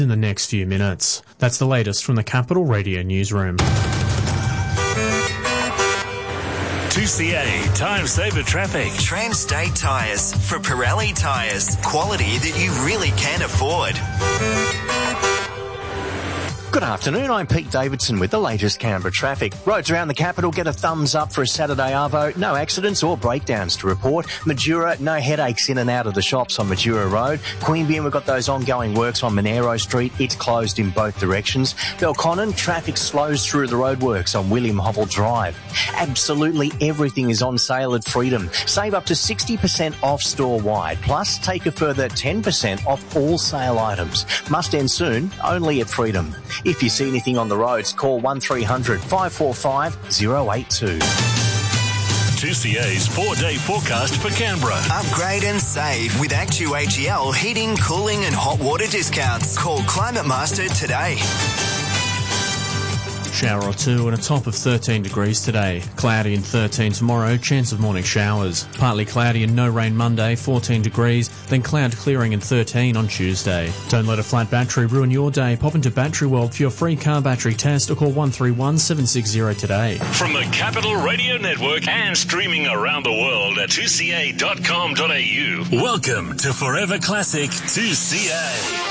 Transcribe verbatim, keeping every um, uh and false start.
in the next few minutes. That's the latest from the Capital Radio newsroom. two C A Time Saver Traffic. Transtate Tyres for Pirelli Tyres. Quality that you really can afford. Good afternoon, I'm Pete Davidson with the latest Canberra traffic. Roads around the capital get a thumbs up for a Saturday arvo. No accidents or breakdowns to report. Madura, no headaches in and out of the shops on Madura Road. Queanbeyan, we've got those ongoing works on Monero Street. It's closed in both directions. Belconnen, traffic slows through the roadworks on William Hobble Drive. Absolutely everything is on sale at Freedom. Save up to sixty percent off store-wide. Plus, take a further ten percent off all sale items. Must end soon, only at Freedom. If you see anything on the roads, call one three hundred, five four five, oh eight two. two C A's four-day forecast for Canberra. Upgrade and save with Actu H E L heating, cooling and hot water discounts. Call Climate Master today. Shower or two and a top of thirteen degrees today. Cloudy and thirteen tomorrow, chance of morning showers. Partly cloudy and no rain Monday, fourteen degrees, then cloud clearing and thirteen on Tuesday. Don't let a flat battery ruin your day. Pop into Battery World for your free car battery test or call one three one, seven six zero today. From the Capital Radio Network and streaming around the world at two c a dot com dot a u. Welcome to Forever Classic two C A.